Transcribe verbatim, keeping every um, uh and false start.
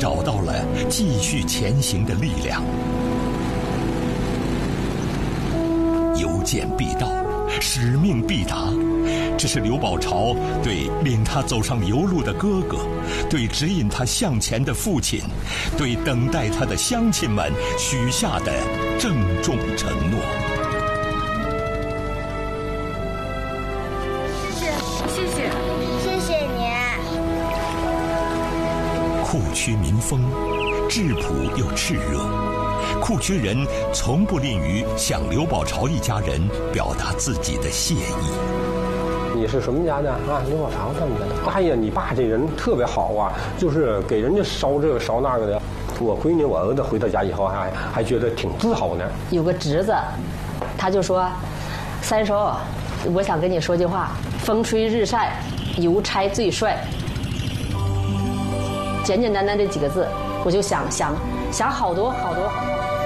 找到了继续前行的力量。邮件必到，使命必达，这是刘宝朝对领他走上油路的哥哥，对指引他向前的父亲，对等待他的乡亲们许下的郑重承诺。 谢谢，谢谢， 谢谢你。 库区民风质朴又炽热，库区人从不吝于向刘宝朝一家人表达自己的谢意。 你是什么家的啊？刘宝朝他们家的。哎呀，你爸这人特别好啊，就是给人家烧这个烧那个的。我闺女、我儿子回到家以后还还觉得挺自豪呢。 有个侄子，他就说：“三叔，我想跟你说句话，风吹日晒，邮差最帅。”简简单单这几个字，我就想想想好多好多好多。